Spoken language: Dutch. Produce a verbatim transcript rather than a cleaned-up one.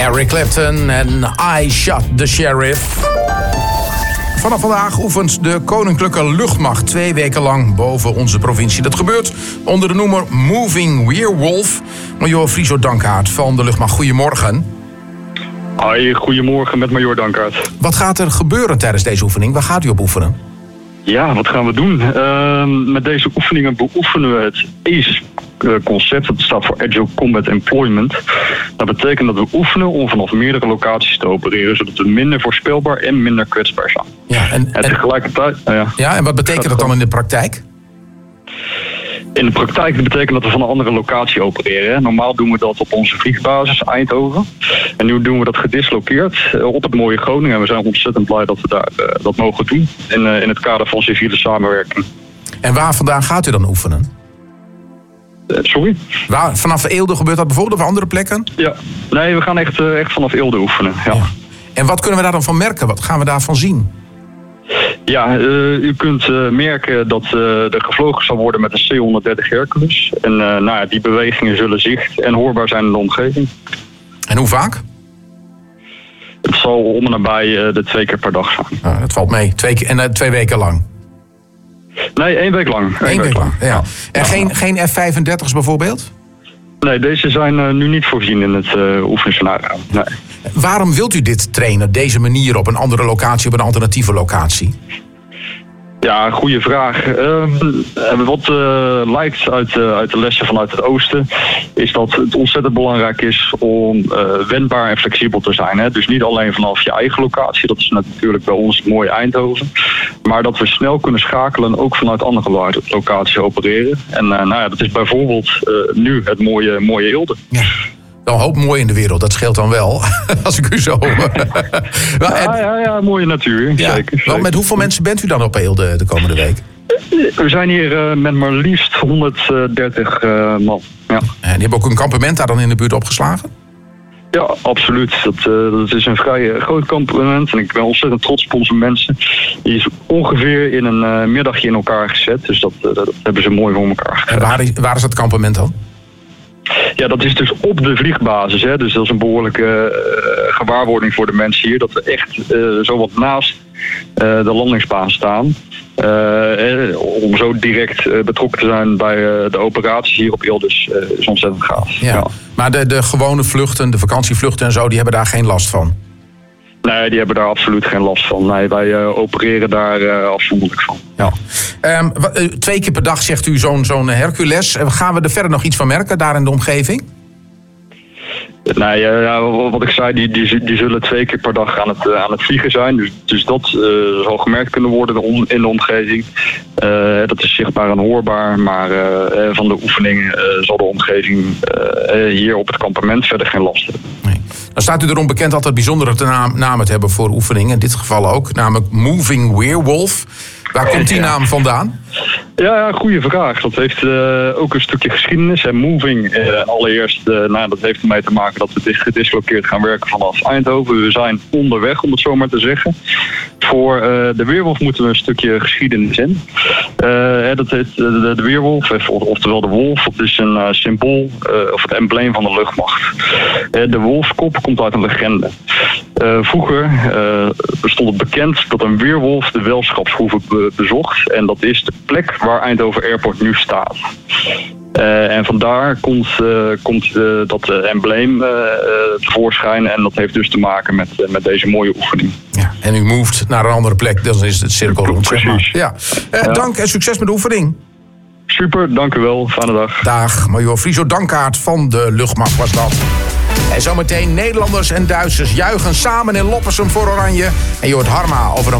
Eric Clapton en I Shot the Sheriff. Vanaf vandaag oefent de Koninklijke Luchtmacht twee weken lang boven onze provincie. Dat gebeurt onder de noemer Moving Weerwolf. Major Friso Dankaart van de Luchtmacht, goedemorgen. Hoi, goedemorgen met Major Dankaart. Wat gaat er gebeuren tijdens deze oefening? Waar gaat u op oefenen? Ja, wat gaan we doen? Uh, met deze oefeningen beoefenen we het A C E-concept. Dat staat voor Agile Combat Employment. Dat betekent dat we oefenen om vanaf meerdere locaties te opereren, zodat we minder voorspelbaar en minder kwetsbaar zijn. Ja, en, en tegelijkertijd... Uh, ja, ja, en wat betekent dat dan in de praktijk? In de praktijk betekent dat we van een andere locatie opereren. Normaal doen we dat op onze vliegbasis Eindhoven. En nu doen we dat gedislokeerd op het mooie Groningen. En we zijn ontzettend blij dat we daar, uh, dat mogen doen. In, uh, in het kader van civiele samenwerking. En waar vandaan gaat u dan oefenen? Uh, sorry? Waar, vanaf Eelde gebeurt dat bijvoorbeeld op andere plekken? Ja, nee, we gaan echt, uh, echt vanaf Eelde oefenen. Ja. Ja. En wat kunnen we daar dan van merken? Wat gaan we daarvan zien? Ja, uh, u kunt uh, merken dat uh, er gevlogen zal worden met een C honderddertig Hercules. En uh, nou ja, die bewegingen zullen zicht en hoorbaar zijn in de omgeving. En hoe vaak? Het zal om en nabij uh, de twee keer per dag zijn. Ah, dat valt mee. Twee, en uh, twee weken lang? Nee, één week lang. Eén week, week lang, lang. Ja. Ja. En ja. geen, geen F vijfendertig's bijvoorbeeld? Nee, deze zijn uh, nu niet voorzien in het uh, oefenscenario. Nee. Waarom wilt u dit trainen, deze manier op een andere locatie, op een alternatieve locatie? Ja, goede vraag. Uh, wat uh, lijkt uit, uh, uit de lessen vanuit het oosten, is dat het ontzettend belangrijk is om uh, wendbaar en flexibel te zijn. Hè? Dus niet alleen vanaf je eigen locatie, dat is natuurlijk bij ons het mooie Eindhoven, maar dat we snel kunnen schakelen en ook vanuit andere locaties opereren. En uh, nou ja, dat is bijvoorbeeld uh, nu het mooie, mooie Eelde. Ja. Een hoop mooi in de wereld, dat scheelt dan wel, als ik u zo... ja, en... ja, ja, mooie natuur, ja. zeker, zeker. Met hoeveel mensen bent u dan op Eelde de komende week? We zijn hier uh, met maar liefst honderddertig uh, man. Ja. En die hebben ook een kampement daar dan in de buurt opgeslagen? Ja, absoluut. Dat, uh, dat is een vrij uh, groot kampement en ik ben ontzettend trots op onze mensen. Die is ongeveer in een uh, middagje in elkaar gezet, dus dat, uh, dat hebben ze mooi voor elkaar gekregen. En waar is, waar is dat kampement dan? Ja, dat is dus op de vliegbasis. Hè? Dus dat is een behoorlijke uh, gewaarwording voor de mensen hier. Dat we echt uh, zo wat naast uh, de landingsbaan staan. Uh, eh, om zo direct uh, betrokken te zijn bij uh, de operaties hier op Eelde uh, is ontzettend gaaf. Ja. Ja. Maar de, de gewone vluchten, de vakantievluchten en zo, die hebben daar geen last van? Nee, die hebben daar absoluut geen last van. Nee, wij uh, opereren daar uh, afzonderlijk van. Ja. Um, wat, uh, twee keer per dag zegt u zo'n zo'n Hercules. Gaan we er verder nog iets van merken daar in de omgeving? Nee, uh, ja, wat ik zei, die, die, die zullen twee keer per dag aan het, uh, aan het vliegen zijn. Dus, dus dat uh, zal gemerkt kunnen worden in de omgeving. Uh, dat is zichtbaar en hoorbaar. Maar uh, van de oefening uh, zal de omgeving uh, hier op het kampement verder geen last hebben. Nee. Dan staat u erom bekend altijd bijzondere naam, namen te hebben voor oefeningen. In dit geval ook, namelijk Moving Weerwolf. Waar komt die naam vandaan? Ja, ja, goede vraag. Dat heeft uh, ook een stukje geschiedenis. En moving, uh, allereerst, uh, nou, dat heeft ermee te maken dat we gedislokeerd gaan werken vanaf Eindhoven. We zijn onderweg, om het zo maar te zeggen. Voor uh, de weerwolf moeten we een stukje geschiedenis in. Uh, dat heet de, de weerwolf, oftewel de wolf. Dat is een uh, symbool, uh, of het embleem van de luchtmacht. Uh, de wolfskop komt uit een legende. Uh, vroeger uh, bestond het bekend dat een weerwolf de welschapshoeve be- bezocht. En dat is de plek waar Eindhoven Airport nu staat. Uh, en vandaar komt, uh, komt uh, dat uh, embleem uh, tevoorschijn. En dat heeft dus te maken met, uh, met deze mooie oefening. Ja, en u moved naar een andere plek, dan is het cirkel rond. Zeg maar. Ja. Uh, ja. Dank en succes met de oefening. Super, dank u wel. Fijne dag. Dag, Major Friso Dankaart van de Luchtmacht was dat. En zometeen Nederlanders en Duitsers juichen samen in Loppersum voor Oranje. En je hoort Harma over een